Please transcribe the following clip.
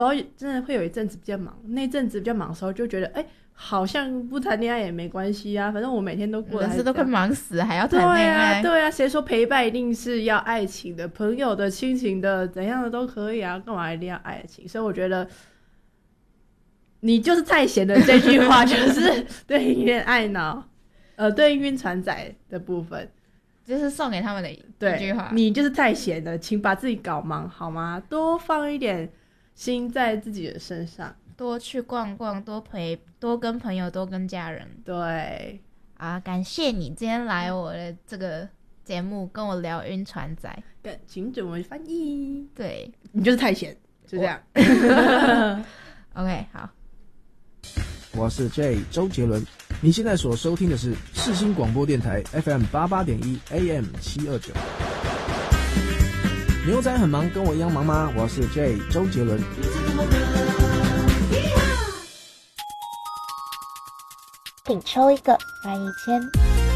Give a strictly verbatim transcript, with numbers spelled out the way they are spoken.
然后真的会有一阵子比较忙，那阵子比较忙的时候就觉得哎、欸，好像不谈恋爱也没关系啊，反正我每天都过得人生都快忙死还要谈恋爱。 对啊对啊，谁说陪伴一定是要爱情的，朋友的亲情的怎样的都可以啊，干嘛一定要爱情？所以我觉得你就是太闲的这句话就是对应恋爱脑呃，对应晕船仔的部分， 就是送给他们的一句话， 你就是太闲了，请把自己搞忙好吗？多放一点心在自己的身上， 多去逛逛，多陪，多跟朋友，多跟家人。 对啊，感谢你今天来我的这个节目跟我聊晕船仔， 感情怎么翻译？ 对， 你就是太闲，就这样。 OK， 好。 我是 J 周杰伦，你现在所收听的是世新广播电台 F M 八八点一 A M 七二九。牛仔很忙，跟我一样忙吗？我是 J 周杰伦。 请抽一个，买一千。